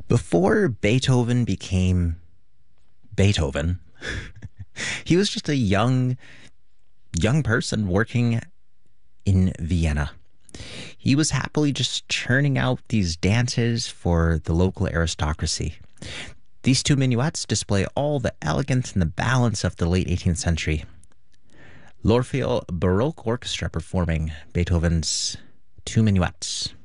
Before Beethoven became Beethoven, he was just a young person working in Vienna. He was happily just churning out these dances for the local aristocracy. These two minuets display all the elegance and the balance of the late 18th century. L'Orfeo Baroque Orchestra performing Beethoven's two minuets.